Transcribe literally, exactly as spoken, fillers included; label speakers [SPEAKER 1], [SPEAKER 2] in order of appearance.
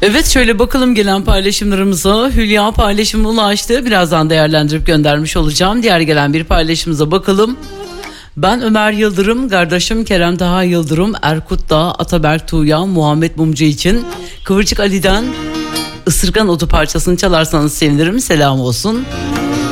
[SPEAKER 1] Evet, şöyle bakalım gelen paylaşımlarımıza. Hülya paylaşımı ulaştı. Birazdan değerlendirip göndermiş olacağım. Diğer gelen bir paylaşımımıza bakalım. Ben Ömer Yıldırım, kardeşim Kerem Taha Yıldırım, Erkut Dağ, Ataberk Tuğyan, Muhammed Mumcu için Kıvırcık Ali'den Isırgan Otu parçasını çalarsanız sevinirim. Selam olsun.